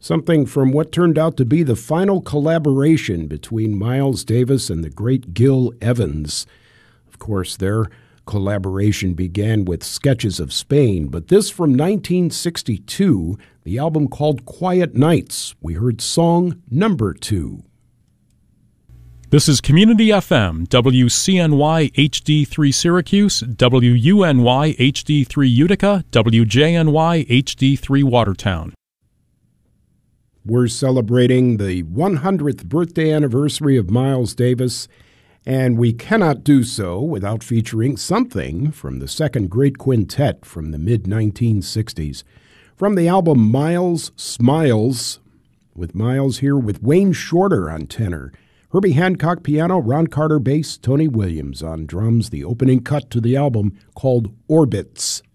something from what turned out to be the final collaboration between Miles Davis and the great Gil Evans. Of course, their collaboration began with Sketches of Spain, but this from 1962, the album called Quiet Nights. We heard song number 2. This is Community FM, WCNY HD3 Syracuse, WUNY HD3 Utica, WJNY HD3 Watertown. We're celebrating the 100th birthday anniversary of Miles Davis, and we cannot do so without featuring something from the second great quintet from the mid-1960s. From the album Miles Smiles, with Miles here with Wayne Shorter on tenor, Herbie Hancock piano, Ron Carter bass, Tony Williams on drums, the opening cut to the album called Orbits.